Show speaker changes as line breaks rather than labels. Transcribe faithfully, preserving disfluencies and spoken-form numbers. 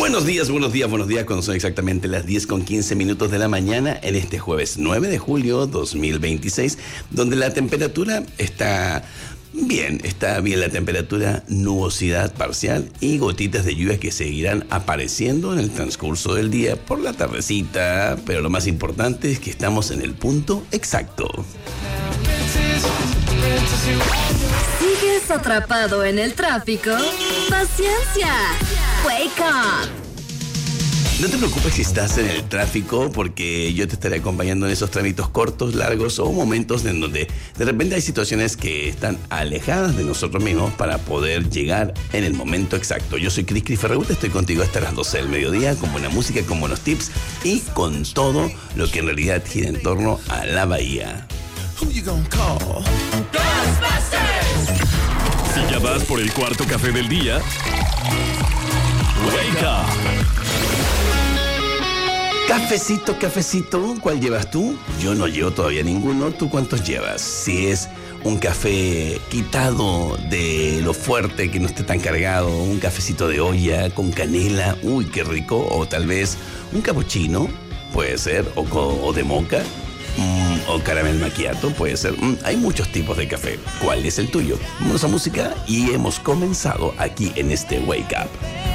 Buenos días, buenos días, buenos días, cuando son exactamente las diez con quince minutos de la mañana en este jueves nueve de julio dos mil veintiséis, donde la temperatura está bien, está bien la temperatura, nubosidad parcial y gotitas de lluvia que seguirán apareciendo en el transcurso del día por la tardecita, pero lo más importante es que estamos en el punto exacto.
¿Sigues atrapado en el tráfico? ¡Paciencia! ¡Wake up!
No te preocupes si estás en el tráfico, porque yo te estaré acompañando en esos trámites cortos, largos o momentos en donde de repente hay situaciones que están alejadas de nosotros mismos para poder llegar en el momento exacto. Yo soy Cris Cris Ferragut, estoy contigo hasta las doce del mediodía con buena música, con buenos tips y con todo lo que en realidad gira en torno a la bahía.
Who you gonna call?
Ghostbusters. Si ya vas por el cuarto café del día, wake up.
Cafecito, cafecito, ¿cuál llevas tú? Yo no llevo todavía ninguno. ¿Tú cuántos llevas? Si es un café quitado de lo fuerte, que no esté tan cargado, un cafecito de olla con canela, uy, qué rico. O tal vez un cappuccino, puede ser, o, o de moca. Mm, o caramel macchiato, puede ser. Mm, hay muchos tipos de café. ¿Cuál es el tuyo? Vamos a música y hemos comenzado aquí en este Wake Up.